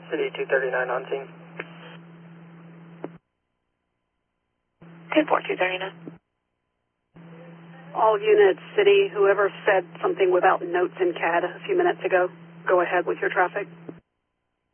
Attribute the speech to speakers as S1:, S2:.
S1: City 239 on scene.
S2: 10-4, 239.
S3: All units, City, whoever said something without notes in CAD a few minutes ago, go ahead with your traffic.